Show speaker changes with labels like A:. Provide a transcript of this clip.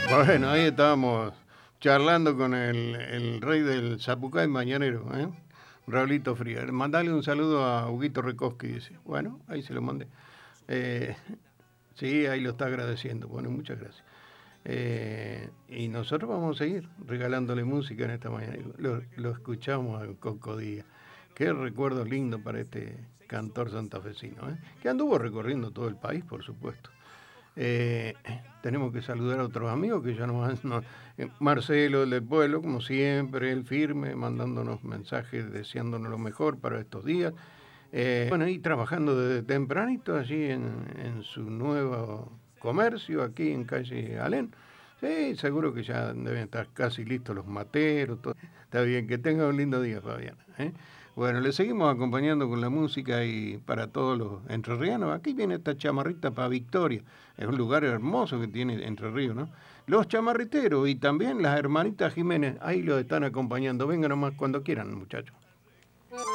A: Bueno, ahí estábamos charlando con el rey del Zapucay mañanero, ¿eh? Raulito Frías. Mandale un saludo a Huguito Rekoski, dice. Bueno, ahí se lo mandé. Eh, sí, ahí lo está agradeciendo. Bueno, muchas gracias. Y nosotros vamos a seguir regalándole música en esta mañana. Lo escuchamos a Coco Díaz. Qué recuerdo lindo para este cantor santafesino, ¿eh? Que anduvo recorriendo todo el país, por supuesto. Eh, Tenemos que saludar a otros amigos que ya Marcelo del pueblo, como siempre, él firme, mandándonos mensajes, deseándonos lo mejor para estos días. Bueno, y trabajando desde tempranito allí en su nuevo comercio, aquí en calle Alén. Sí, seguro que ya deben estar casi listos los materos, todo. Está bien, que tenga un lindo día, Fabiana, ¿eh? Bueno, le seguimos acompañando con la música y para todos los entrerrianos. Aquí viene esta chamarrita para Victoria. Es un lugar hermoso que tiene Entre Ríos, ¿no? Los chamarriteros y también las hermanitas Jiménez, ahí los están acompañando. Vengan nomás cuando quieran, muchachos.